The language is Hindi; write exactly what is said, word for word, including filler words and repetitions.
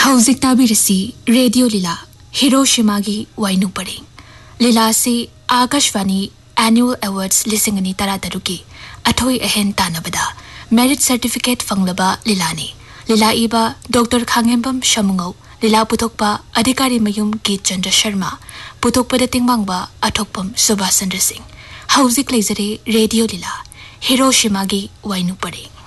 हौजिक ताबिरसी रेडियो लीला हिरोशिमागी वाइनु परें लीला से आकाशवाणी एनुअल अवार्ड्स लिसिंगनी तरा तरुकी अथोई अहेन तानबदा मेरिट सर्टिफिकेट फंगलबा लीलानी लीला इबा डॉक्टर खांगेंबम शमुंगौ लीला पुथोकपा अधिकारी मयुम गित चंद्र शर्मा पुथोकपदा तिंगमांगबा अथोकपम सुभाष चंद्र सिंह हौजिक लेजरे रेडियो लीला हिरोशिमागी वाइनु परें।